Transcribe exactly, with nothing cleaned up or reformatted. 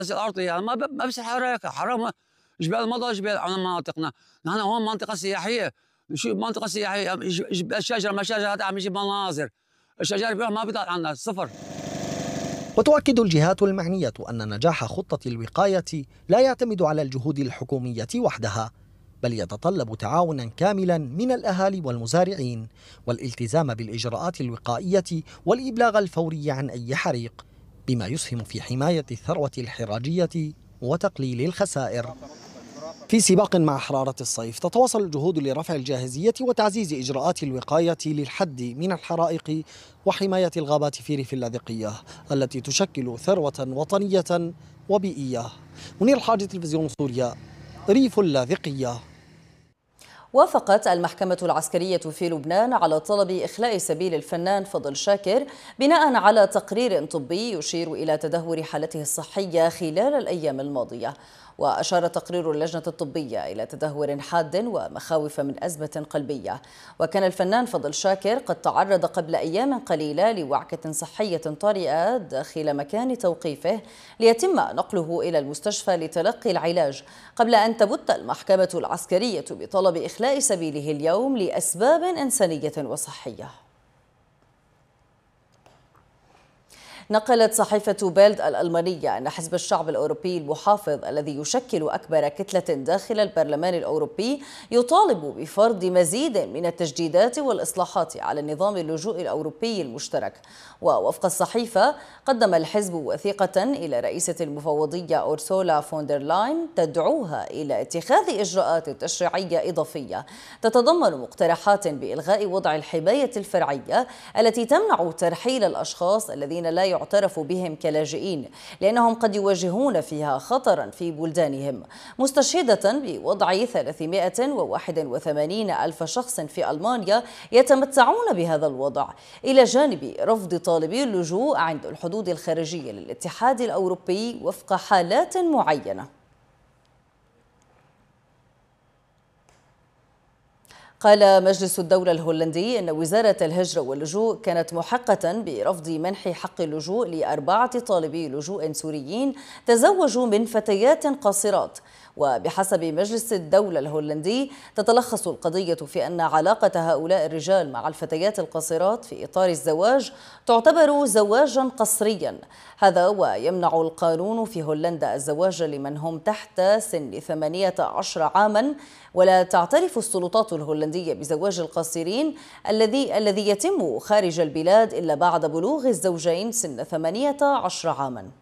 الأرضي يعني ما ب ما بيصير حراك حرام. جبال مضى جبال على مناطقنا، نحن هون منطقة سياحية، شو منطقة سياحية ج جبال شجر ما شجر هذا عم يجيب مناظر، الشجر بيروح ما بيطلع عنا صفر. وتؤكد الجهات المعنية أن نجاح خطة الوقاية لا يعتمد على الجهود الحكومية وحدها، بل يتطلب تعاونا كاملا من الأهالي والمزارعين والالتزام بالإجراءات الوقائية والإبلاغ الفوري عن أي حريق، بما يسهم في حماية الثروة الحراجية وتقليل الخسائر. في سباق مع حرارة الصيف تتواصل الجهود لرفع الجاهزية وتعزيز إجراءات الوقاية للحد من الحرائق وحماية الغابات في ريف اللاذقية التي تشكل ثروة وطنية وبيئية. منير الحاج، تلفزيون سوريا، ريف اللاذقية. وافقت المحكمة العسكرية في لبنان على طلب إخلاء سبيل الفنان فضل شاكر بناء على تقرير طبي يشير إلى تدهور حالته الصحية خلال الأيام الماضية. وأشار تقرير اللجنة الطبية إلى تدهور حاد ومخاوف من أزمة قلبية. وكان الفنان فضل شاكر قد تعرض قبل أيام قليلة لوعكة صحية طارئة داخل مكان توقيفه ليتم نقله إلى المستشفى لتلقي العلاج، قبل أن تبت المحكمة العسكرية بطلب إخلاء سبيله اليوم لأسباب إنسانية وصحية. نقلت صحيفة بيلد الألمانية أن حزب الشعب الأوروبي المحافظ الذي يشكل أكبر كتلة داخل البرلمان الأوروبي يطالب بفرض مزيد من التجديدات والإصلاحات على نظام اللجوء الأوروبي المشترك. ووفق الصحيفة قدم الحزب وثيقة إلى رئيسة المفوضية أورسولا فوندر لاين تدعوها إلى اتخاذ إجراءات تشريعية إضافية تتضمن مقترحات بإلغاء وضع الحماية الفرعية التي تمنع ترحيل الأشخاص الذين لا يعترف بهم كلاجئين لأنهم قد يواجهون فيها خطرا في بلدانهم، مستشهدة بوضع ثلاثمائة وواحد وثمانين ألف شخص في ألمانيا يتمتعون بهذا الوضع، إلى جانب رفض طالبي اللجوء عند الحدود الخارجية للاتحاد الأوروبي وفق حالات معينة. قال مجلس الدولة الهولندي إن وزارة الهجرة واللجوء كانت محقة برفض منح حق اللجوء لأربعة طالبي لجوء سوريين تزوجوا من فتيات قاصرات. وبحسب مجلس الدولة الهولندي تتلخص القضية في أن علاقة هؤلاء الرجال مع الفتيات القاصرات في إطار الزواج تعتبر زواجا قسريا، هذا ويمنع القانون في هولندا الزواج لمن هم تحت سن ثمانية عشر عاما، ولا تعترف السلطات الهولندية بزواج القاصرين الذي الذي يتم خارج البلاد إلا بعد بلوغ الزوجين سن ثمانية عشر عاما.